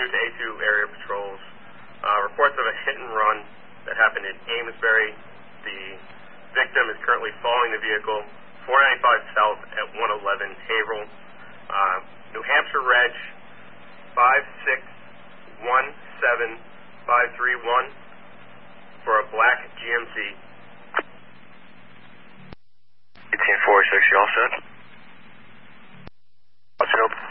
to A2 area patrols. Reports of a hit and run that happened in Amesbury. The victim is currently following the vehicle, 495 south at 111 Haverhill. New Hampshire Reg 5617531 for a black GMC. 1846, you all set? What's it open?